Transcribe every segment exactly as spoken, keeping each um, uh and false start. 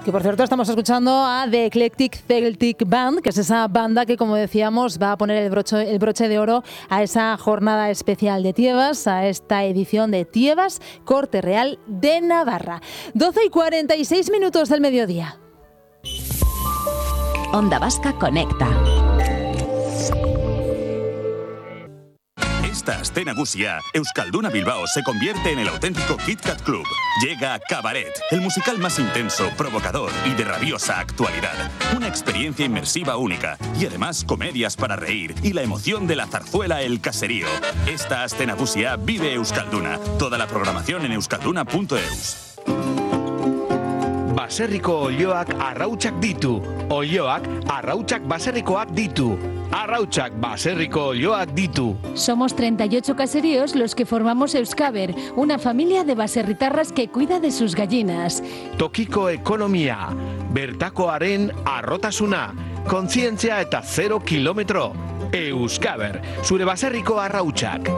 Que por cierto estamos escuchando a The Eclectic Celtic Band, que es esa banda que, como decíamos, va a poner el broche, el broche de oro a esa jornada especial de Tiebas, a esta edición de Tiebas, Corte Real de Navarra. doce y cuarenta y seis minutos del mediodía. Onda Vasca Conecta. Esta Aste Nagusia, Euskalduna Bilbao se convierte en el auténtico Kit Kat Club. Llega Cabaret, el musical más intenso, provocador y de rabiosa actualidad. Una experiencia inmersiva única y además comedias para reír y la emoción de la zarzuela El Caserío. Esta Aste Nagusia vive Euskalduna. Toda la programación en euskalduna punto eus. Baserriko olioak arrautsak ditu. Olioak arrautsak baserrikoak ditu. Arrautsak baserriko olioak ditu. Somos treinta y ocho caseríos los que formamos Euskaber, una familia de baserritarras que cuida de sus gallinas. Tokiko ekonomia, bertakoaren arrotasuna, kontzientzia eta zero kilometro. Euskaber, zure baserriko arrautsak.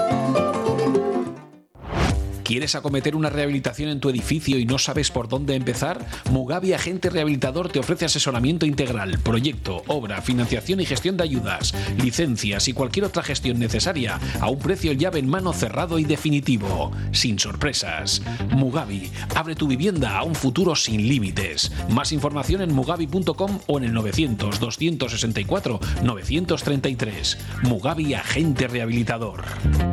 ¿Quieres acometer una rehabilitación en tu edificio y no sabes por dónde empezar? Mugavi Agente Rehabilitador te ofrece asesoramiento integral, proyecto, obra, financiación y gestión de ayudas, licencias y cualquier otra gestión necesaria a un precio llave en mano cerrado y definitivo, sin sorpresas. Mugavi, abre tu vivienda a un futuro sin límites. Más información en mugavi punto com o en el novecientos, doscientos sesenta y cuatro, novecientos treinta y tres. Mugavi Agente Rehabilitador.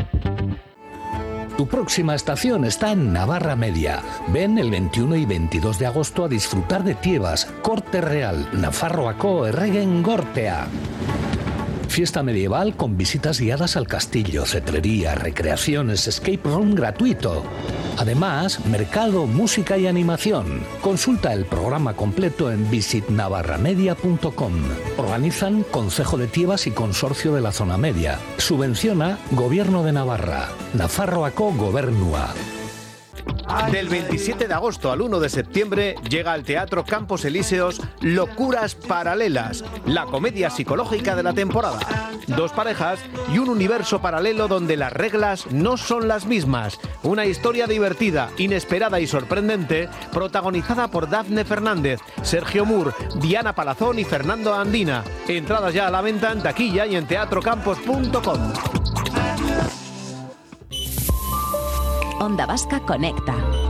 Tu próxima estación está en Navarra Media. Ven el veintiuno y veintidós de agosto a disfrutar de Tiebas, Corte Real, Nafarroako Erregen Gortea. Fiesta medieval con visitas guiadas al castillo, cetrería, recreaciones, escape room gratuito. Además, mercado, música y animación. Consulta el programa completo en visit navarra media punto com. Organizan Concejo de Tiebas y Consorcio de la Zona Media. Subvenciona Gobierno de Navarra. Nafarroako Gobernua. Del veintisiete de agosto al uno de septiembre llega al Teatro Campos Elíseos Locuras Paralelas, la comedia psicológica de la temporada. Dos parejas y un universo paralelo donde las reglas no son las mismas. Una historia divertida, inesperada y sorprendente, protagonizada por Dafne Fernández, Sergio Moore, Diana Palazón y Fernando Andina. Entradas ya a la venta en taquilla y en teatro campos punto com. Onda Vasca Conecta.